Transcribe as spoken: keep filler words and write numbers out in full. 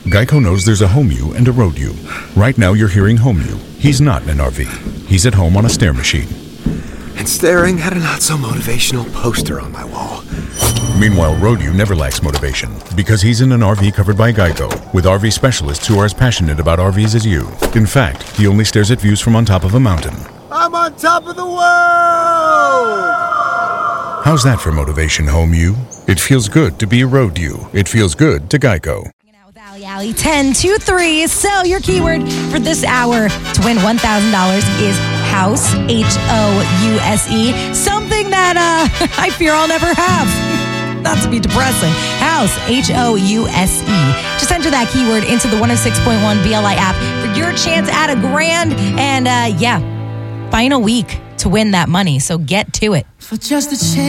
Geico knows there's a home you and a road you. Right now you're hearing home you. He's not in an R V. He's at home on a stair machine. And staring at a not-so-motivational poster on my wall. Meanwhile, road you never lacks motivation because he's in an R V covered by Geico with R V specialists who are as passionate about R Vs as you. In fact, he only stares at views from on top of a mountain. I'm on top of the world! How's that for motivation, home you? It feels good to be a road you. It feels good to Geico. Alley Alley ten two three. So your keyword for this hour to win one thousand dollars is house, H O U S E. Something that uh, I fear I'll never have. Not to be depressing. House, H O U S E. Just enter that keyword into the one oh six point one B L I app for your chance at a grand. And uh, yeah, final week to win that money. So get to it. For just a chance.